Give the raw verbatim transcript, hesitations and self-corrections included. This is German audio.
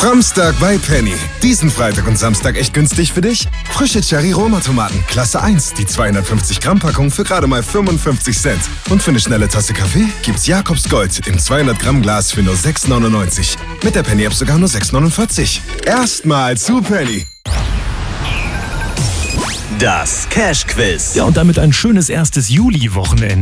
Samstag bei Penny. Diesen Freitag und Samstag echt günstig für dich? Frische Cherry-Roma-Tomaten, Klasse eins, die zweihundertfünfzig Gramm Packung für gerade mal fünfundfünfzig Cent. Und für eine schnelle Tasse Kaffee gibt's Jakobs Gold im zweihundert Gramm Glas für nur sechs neunundneunzig. Mit der Penny-App sogar nur sechs neunundvierzig. Erstmal zu Penny. Das Cash-Quiz. Ja, und damit ein schönes erstes Juli-Wochenende.